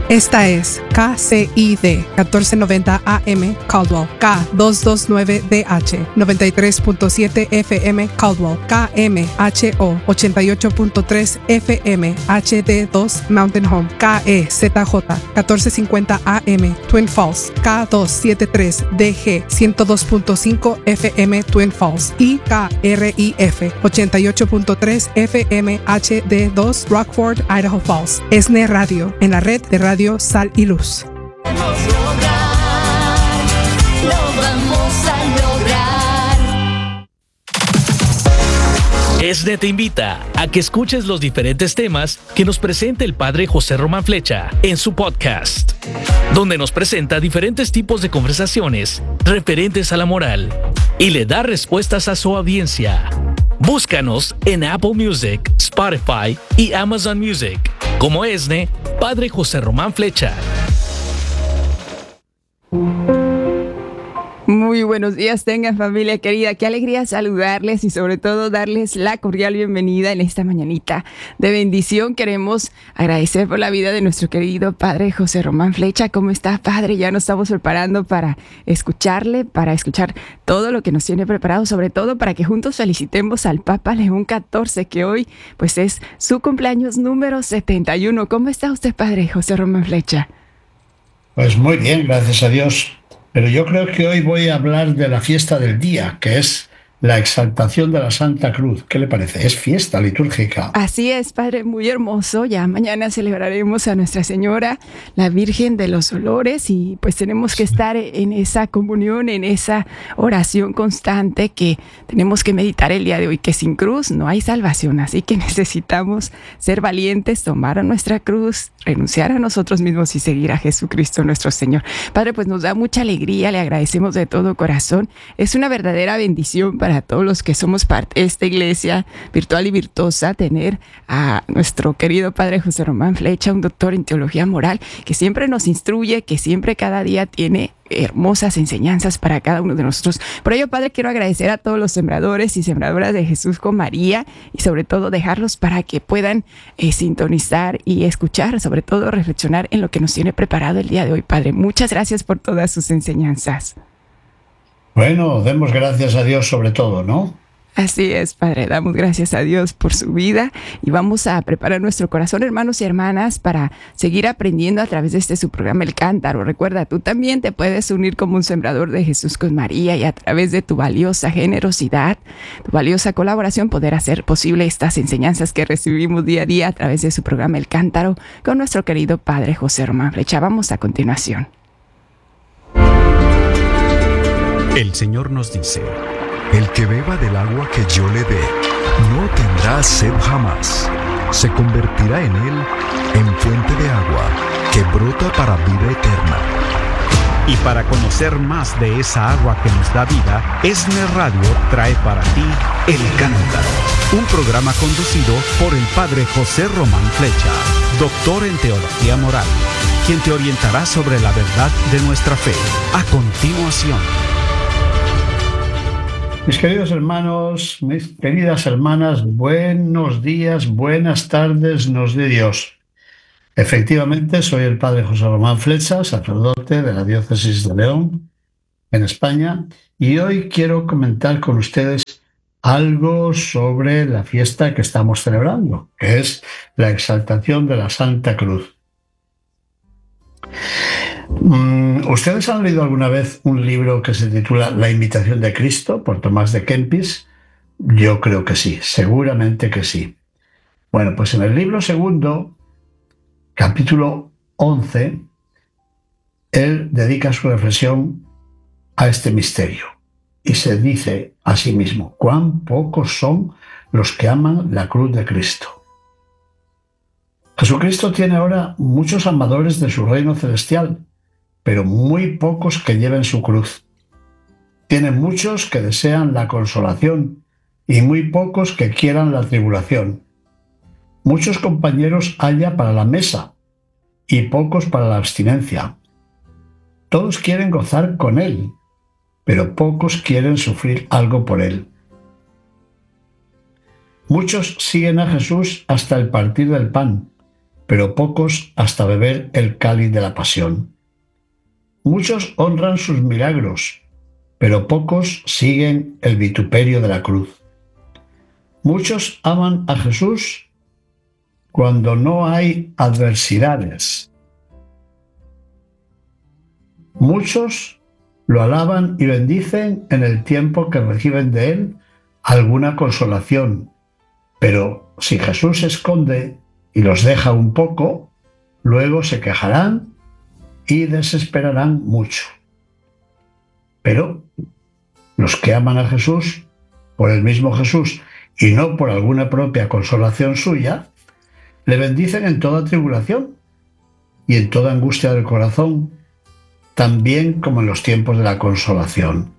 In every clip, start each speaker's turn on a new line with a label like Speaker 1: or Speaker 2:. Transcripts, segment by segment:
Speaker 1: Esta es KCID 1490 AM Caldwell, K229DH 93.7 FM Caldwell, KMHO 88.3 FM HD2 Mountain Home, KEZJ 1450 AM Twin Falls, K273DG 102.5 FM Twin Falls y KRIF 88.3 FM HD2 Rockford, Idaho Falls. ESNE Radio, en la red de Radio Sal y Luz.
Speaker 2: Lo vamos a lograr.
Speaker 3: ESNE te invita a que escuches los diferentes temas que nos presenta el Padre José Román Flecha en su podcast, donde nos presenta diferentes tipos de conversaciones referentes a la moral y le da respuestas a su audiencia. Búscanos en Apple Music, Spotify y Amazon Music como ESNE, Padre José Román Flecha.
Speaker 4: Muy buenos días tengan, familia querida. Qué alegría saludarles y sobre todo darles la cordial bienvenida en esta mañanita de bendición. Queremos agradecer por la vida de nuestro querido Padre José Román Flecha. ¿Cómo está, Padre? Ya nos estamos preparando para escucharle, para escuchar todo lo que nos tiene preparado, sobre todo para que juntos felicitemos al Papa León XIV, que hoy pues es su cumpleaños número 71. ¿Cómo está usted, Padre José Román Flecha?
Speaker 5: Pues muy bien, gracias a Dios. Pero yo creo que hoy voy a hablar de la fiesta del día, que es la exaltación de la Santa Cruz. ¿Qué le parece? Es fiesta litúrgica.
Speaker 4: Así es, Padre, muy hermoso. Ya mañana celebraremos a Nuestra Señora, la Virgen de los Dolores, y pues tenemos que estar en esa comunión, en esa oración constante que tenemos que meditar el día de hoy, que sin cruz no hay salvación. Así que necesitamos ser valientes, tomar nuestra cruz, renunciar a nosotros mismos y seguir a Jesucristo nuestro Señor. Padre, pues nos da mucha alegría, le agradecemos de todo corazón. Es una verdadera bendición para todos los que somos parte de esta iglesia virtual y virtuosa, tener a nuestro querido Padre José Román Flecha, un doctor en teología moral, que siempre nos instruye, que siempre cada día tiene hermosas enseñanzas para cada uno de nosotros. Por ello, Padre, quiero agradecer a todos los sembradores y sembradoras de Jesús con María y sobre todo dejarlos para que puedan sintonizar y escuchar, sobre todo reflexionar en lo que nos tiene preparado el día de hoy. Padre, muchas gracias por todas sus enseñanzas.
Speaker 5: Bueno, demos gracias a Dios sobre todo, ¿no?
Speaker 4: Así es, Padre, damos gracias a Dios por su vida y vamos a preparar nuestro corazón, hermanos y hermanas, para seguir aprendiendo a través de su programa El Cántaro. Recuerda, tú también te puedes unir como un sembrador de Jesús con María y a través de tu valiosa generosidad, tu valiosa colaboración, poder hacer posible estas enseñanzas que recibimos día a día a través de su programa El Cántaro con nuestro querido Padre José Román Flecha. Vamos a continuación.
Speaker 6: El Señor nos dice: el que beba del agua que yo le dé, no tendrá sed jamás. Se convertirá en él en fuente de agua que brota para vida eterna. Y para conocer más de esa agua que nos da vida, ESNE Radio trae para ti El Cántaro, un programa conducido por el Padre José Román Flecha, doctor en teología moral, quien te orientará sobre la verdad de nuestra fe. A continuación.
Speaker 5: Mis queridos hermanos, mis queridas hermanas, buenos días, buenas tardes nos dé Dios. Efectivamente, soy el Padre José Román Flecha, sacerdote de la Diócesis de León, en España, y hoy quiero comentar con ustedes algo sobre la fiesta que estamos celebrando, que es la exaltación de la Santa Cruz. ¿Ustedes han leído alguna vez un libro que se titula La Imitación de Cristo, por Tomás de Kempis? Yo creo que sí, seguramente que sí. Bueno, pues en el libro segundo, capítulo 11, él dedica su reflexión a este misterio y se dice a sí mismo: cuán pocos son los que aman la cruz de Cristo. Jesucristo tiene ahora muchos amadores de su reino celestial, pero muy pocos que lleven su cruz. Tiene muchos que desean la consolación y muy pocos que quieran la tribulación. Muchos compañeros haya para la mesa y pocos para la abstinencia. Todos quieren gozar con Él, pero pocos quieren sufrir algo por Él. Muchos siguen a Jesús hasta el partir del pan, pero pocos hasta beber el cáliz de la pasión. Muchos honran sus milagros, pero pocos siguen el vituperio de la cruz. Muchos aman a Jesús cuando no hay adversidades. Muchos lo alaban y bendicen en el tiempo que reciben de él alguna consolación, pero si Jesús se esconde y los deja un poco, luego se quejarán y desesperarán mucho. Pero los que aman a Jesús por el mismo Jesús y no por alguna propia consolación suya, le bendicen en toda tribulación y en toda angustia del corazón, también como en los tiempos de la consolación.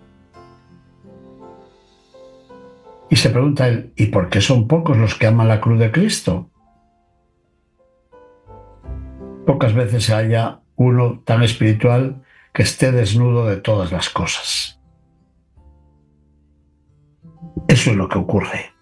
Speaker 5: Y se pregunta él, ¿y por qué son pocos los que aman la cruz de Cristo? Pocas veces se halla uno tan espiritual que esté desnudo de todas las cosas. Eso es lo que ocurre.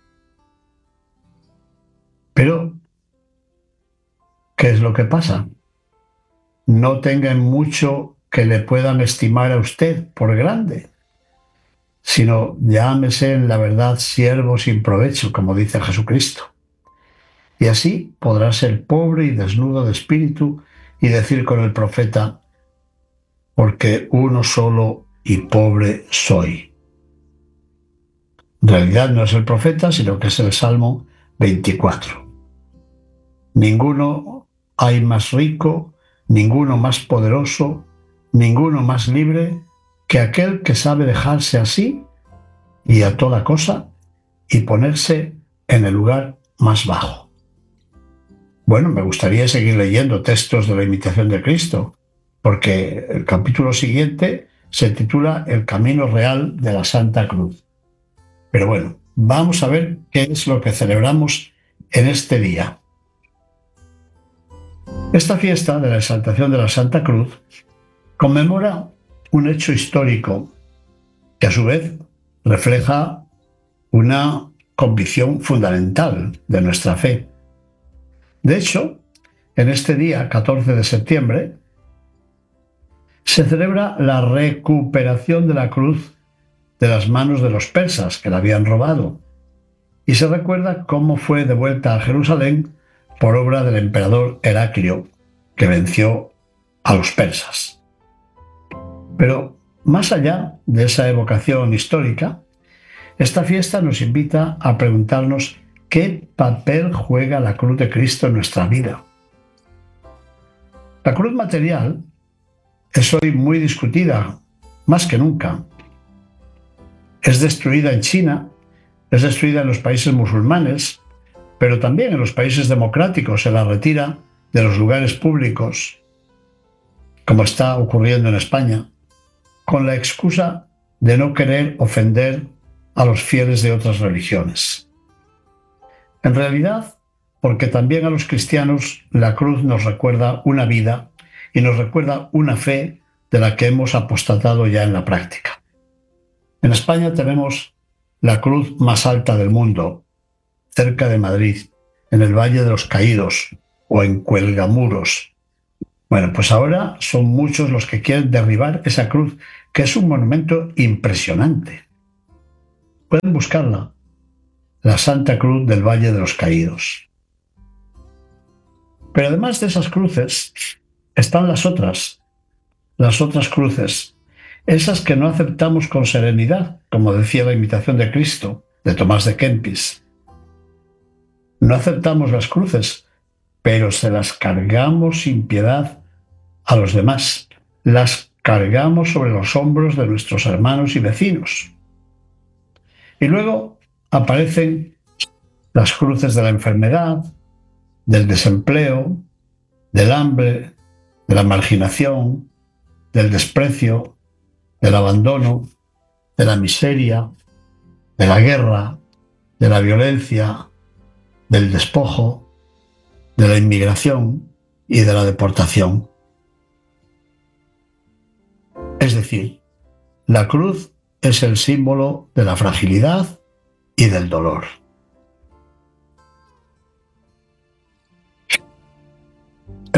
Speaker 5: Pero, ¿qué es lo que pasa? No tengan mucho que le puedan estimar a usted por grande, sino llámese en la verdad siervo sin provecho, como dice Jesucristo. Y así podrá ser pobre y desnudo de espíritu y decir con el profeta, porque uno solo y pobre soy. En realidad no es el profeta, sino que es el Salmo 24. Ninguno hay más rico, ninguno más poderoso, ninguno más libre que aquel que sabe dejarse así y a toda cosa y ponerse en el lugar más bajo. Bueno, me gustaría seguir leyendo textos de la imitación de Cristo, porque el capítulo siguiente se titula El camino real de la Santa Cruz. Pero bueno, vamos a ver qué es lo que celebramos en este día. Esta fiesta de la exaltación de la Santa Cruz conmemora un hecho histórico que a su vez refleja una convicción fundamental de nuestra fe. De hecho, en este día 14 de septiembre se celebra la recuperación de la cruz de las manos de los persas que la habían robado y se recuerda cómo fue devuelta a Jerusalén por obra del emperador Heraclio, que venció a los persas. Pero más allá de esa evocación histórica, esta fiesta nos invita a preguntarnos qué papel juega la cruz de Cristo en nuestra vida. La cruz material es hoy muy discutida, más que nunca. Es destruida en China, es destruida en los países musulmanes, pero también en los países democráticos se la retira de los lugares públicos, como está ocurriendo en España, con la excusa de no querer ofender a los fieles de otras religiones. En realidad, porque también a los cristianos la cruz nos recuerda una vida y nos recuerda una fe de la que hemos apostatado ya en la práctica. En España tenemos la cruz más alta del mundo, cerca de Madrid, en el Valle de los Caídos o en Cuelgamuros. Bueno, pues ahora son muchos los que quieren derribar esa cruz, que es un monumento impresionante. Pueden buscarla, la Santa Cruz del Valle de los Caídos. Pero además de esas cruces, están las otras cruces, esas que no aceptamos con serenidad, como decía la imitación de Cristo, de Tomás de Kempis. No aceptamos las cruces, pero se las cargamos sin piedad a los demás. Las cargamos sobre los hombros de nuestros hermanos y vecinos. Y luego aparecen las cruces de la enfermedad, del desempleo, del hambre, de la marginación, del desprecio, del abandono, de la miseria, de la guerra, de la violencia, del despojo, de la inmigración y de la deportación. Es decir, la cruz es el símbolo de la fragilidad y del dolor.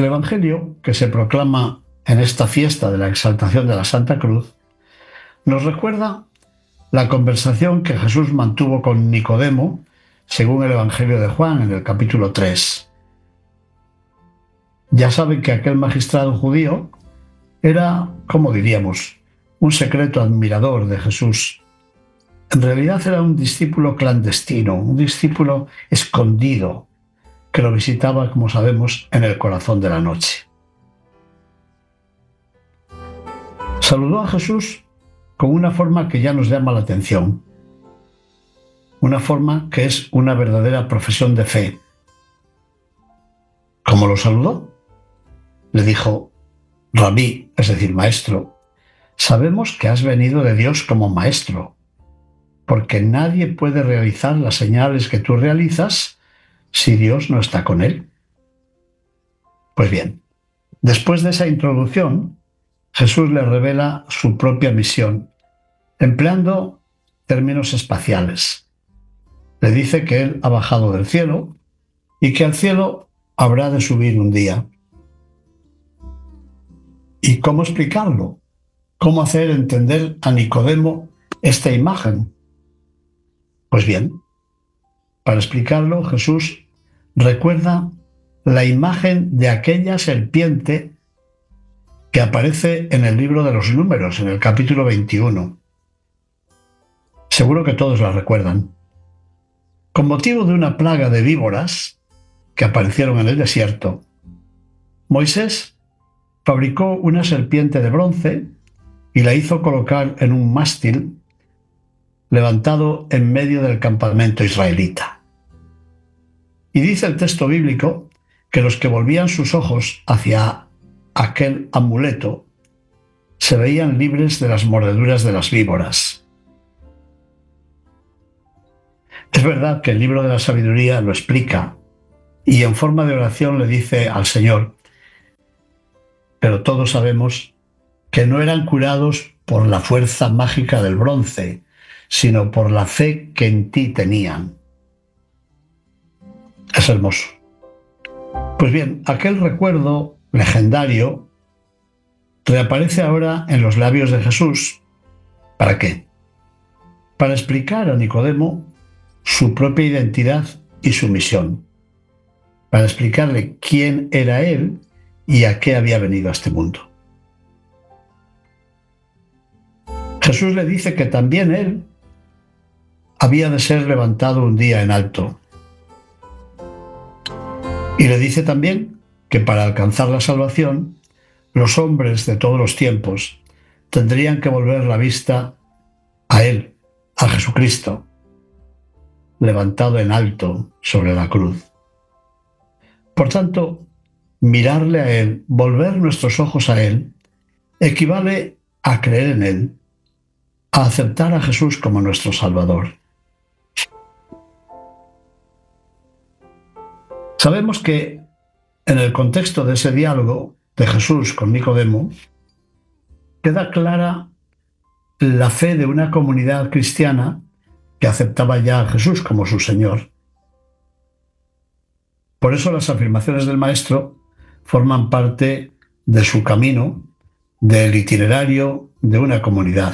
Speaker 5: El Evangelio que se proclama en esta fiesta de la exaltación de la Santa Cruz nos recuerda la conversación que Jesús mantuvo con Nicodemo, según el Evangelio de Juan en el capítulo 3. Ya saben que aquel magistrado judío era, como diríamos, un secreto admirador de Jesús. En realidad era un discípulo clandestino, un discípulo escondido, que lo visitaba, como sabemos, en el corazón de la noche. Saludó a Jesús con una forma que ya nos llama la atención, una forma que es una verdadera profesión de fe. ¿Cómo lo saludó? Le dijo: Rabí, es decir, maestro, sabemos que has venido de Dios como maestro, porque nadie puede realizar las señales que tú realizas si Dios no está con él. Pues bien, después de esa introducción, Jesús le revela su propia misión, empleando términos espaciales. Le dice que él ha bajado del cielo y que al cielo habrá de subir un día. ¿Y cómo explicarlo? ¿Cómo hacer entender a Nicodemo esta imagen? Pues bien, para explicarlo, Jesús recuerda la imagen de aquella serpiente que aparece en el libro de los Números, en el capítulo 21. Seguro que todos la recuerdan. Con motivo de una plaga de víboras que aparecieron en el desierto, Moisés fabricó una serpiente de bronce y la hizo colocar en un mástil levantado en medio del campamento israelita. Y dice el texto bíblico que los que volvían sus ojos hacia aquel amuleto se veían libres de las mordeduras de las víboras. Es verdad que el libro de la sabiduría lo explica y en forma de oración le dice al Señor, pero todos sabemos que no eran curados por la fuerza mágica del bronce, sino por la fe que en ti tenían. Es hermoso. Pues bien, aquel recuerdo legendario reaparece ahora en los labios de Jesús. ¿Para qué? Para explicar a Nicodemo su propia identidad y su misión. Para explicarle quién era él y a qué había venido a este mundo. Jesús le dice que también él había de ser levantado un día en alto. Y le dice también que para alcanzar la salvación, los hombres de todos los tiempos tendrían que volver la vista a Él, a Jesucristo, levantado en alto sobre la cruz. Por tanto, mirarle a Él, volver nuestros ojos a Él, equivale a creer en Él, a aceptar a Jesús como nuestro Salvador. Sabemos que en el contexto de ese diálogo de Jesús con Nicodemo, queda clara la fe de una comunidad cristiana que aceptaba ya a Jesús como su Señor. Por eso las afirmaciones del Maestro forman parte de su camino, del itinerario de una comunidad.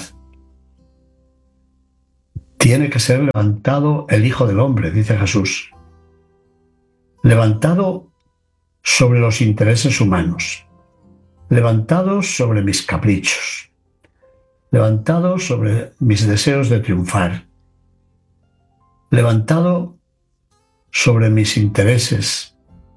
Speaker 5: Tiene que ser levantado el Hijo del Hombre, dice Jesús. Levantado sobre los intereses humanos, levantado sobre mis caprichos, levantado sobre mis deseos de triunfar, levantado sobre mis intereses.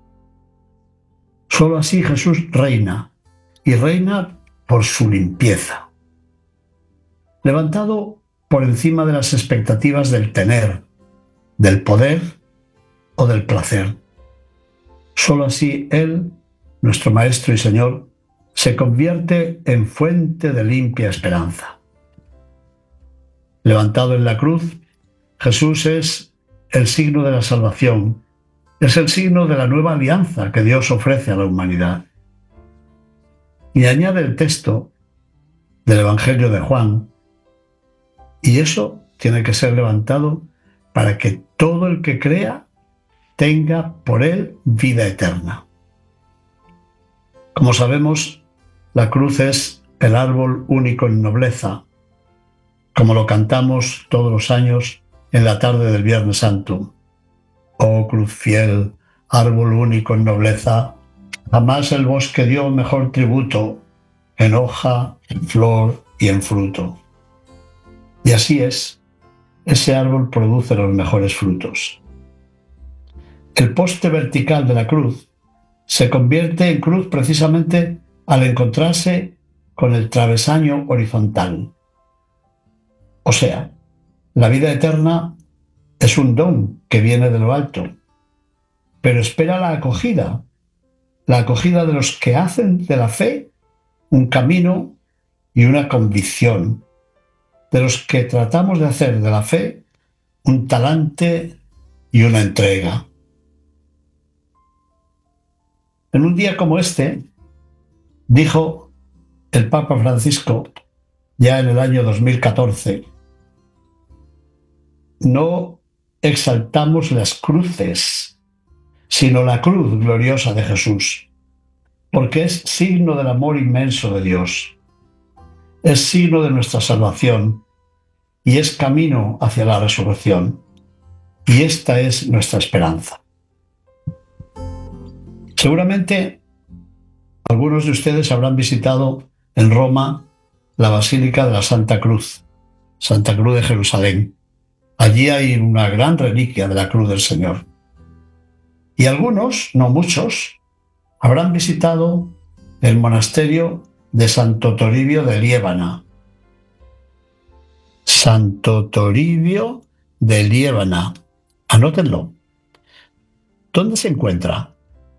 Speaker 5: Solo así Jesús reina, y reina por su limpieza. Levantado por encima de las expectativas del tener, del poder o del placer. Solo así Él, nuestro Maestro y Señor, se convierte en fuente de limpia esperanza. Levantado en la cruz, Jesús es el signo de la salvación, es el signo de la nueva alianza que Dios ofrece a la humanidad. Y añade el texto del Evangelio de Juan, y eso tiene que ser levantado para que todo el que crea tenga por él vida eterna. Como sabemos, la cruz es el árbol único en nobleza, como lo cantamos todos los años en la tarde del Viernes Santo. Oh cruz fiel, árbol único en nobleza, jamás el bosque dio mejor tributo, en hoja, en flor y en fruto. Y así es, ese árbol produce los mejores frutos. El poste vertical de la cruz se convierte en cruz precisamente al encontrarse con el travesaño horizontal. O sea, la vida eterna es un don que viene de lo alto, pero espera la acogida de los que hacen de la fe un camino y una convicción, de los que tratamos de hacer de la fe un talante y una entrega. En un día como este, dijo el Papa Francisco, ya en el año 2014, no exaltamos las cruces, sino la cruz gloriosa de Jesús, porque es signo del amor inmenso de Dios, es signo de nuestra salvación y es camino hacia la resurrección. Y esta es nuestra esperanza. Seguramente algunos de ustedes habrán visitado en Roma la Basílica de la Santa Cruz de Jerusalén. Allí hay una gran reliquia de la Cruz del Señor. Y algunos, no muchos, habrán visitado el monasterio de Santo Toribio de Liébana. Santo Toribio de Liébana. Anótenlo. ¿Dónde se encuentra?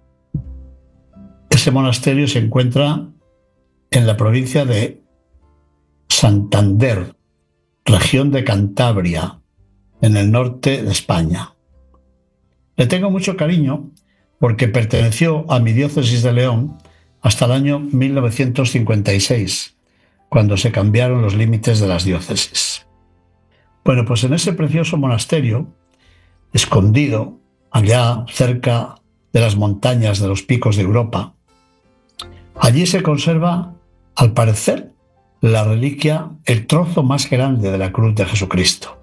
Speaker 5: Ese monasterio se encuentra en la provincia de Santander, región de Cantabria, en el norte de España. Le tengo mucho cariño porque perteneció a mi diócesis de León hasta el año 1956, cuando se cambiaron los límites de las diócesis. Bueno, pues en ese precioso monasterio, escondido allá cerca de las montañas de los picos de Europa, allí se conserva, al parecer, la reliquia, el trozo más grande de la cruz de Jesucristo.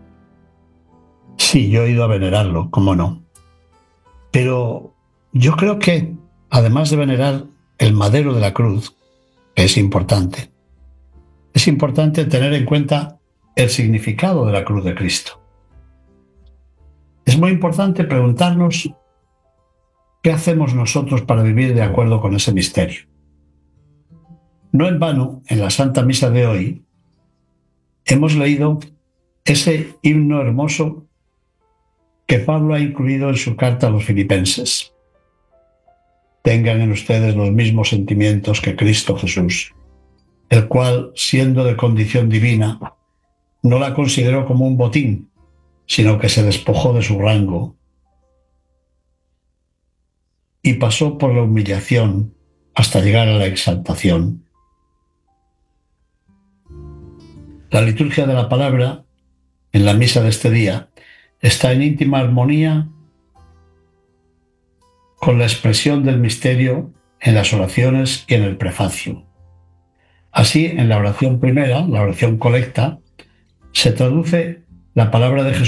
Speaker 5: Sí, yo he ido a venerarlo, cómo no. Pero yo creo que, además de venerar el madero de la cruz, que es importante tener en cuenta el significado de la cruz de Cristo. Es muy importante preguntarnos qué hacemos nosotros para vivir de acuerdo con ese misterio. No en vano, en la Santa Misa de hoy, hemos leído ese himno hermoso que Pablo ha incluido en su carta a los filipenses. Tengan en ustedes los mismos sentimientos que Cristo Jesús, el cual, siendo de condición divina, no la consideró como un botín, sino que se despojó de su rango y pasó por la humillación hasta llegar a la exaltación. La liturgia de la palabra, en la misa de este día, está en íntima armonía con la expresión del misterio en las oraciones y en el prefacio. Así, en la oración primera, la oración colecta, se traduce la palabra de Jesús